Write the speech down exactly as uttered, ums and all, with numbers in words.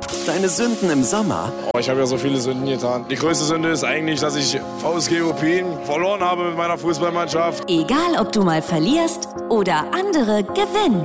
Deine Sünden im Sommer? Oh, ich habe ja so viele Sünden getan. Die größte Sünde ist eigentlich, dass ich V S G Ruppin verloren habe mit meiner Fußballmannschaft. Egal, ob du mal verlierst oder andere gewinnen.